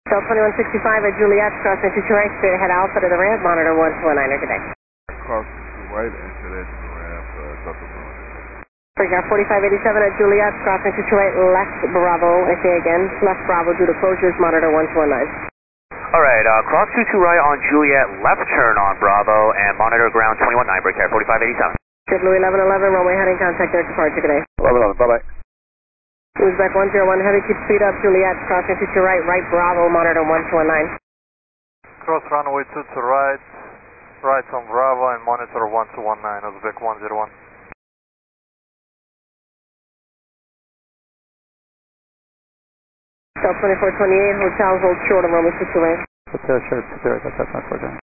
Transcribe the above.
Cell 2165 at Juliet, crossing 22 right, straight ahead Alpha to the ramp, monitor 1219er today. Cross to right, enter that to the ramp, Delta Bravo. Freakout 4587 at Juliet, crossing 22 right, left Bravo, I say again, left Bravo due to closures, monitor 1219. Alright, cross 22 right on Juliet, left turn on Bravo, and monitor ground 219, break air 4587. Jet Louis 1111, runway heading, contact air departure today. 1111, bye-bye. Uzbek 101 heavy, keep speed up, Juliet, crossing 22 right, right Bravo, monitor 1219. Cross runway 22 right, right on Bravo and monitor 1219, Uzbek 101. Cell 2428, hotel, hold short of runway 22 right. Hotel short, that's not for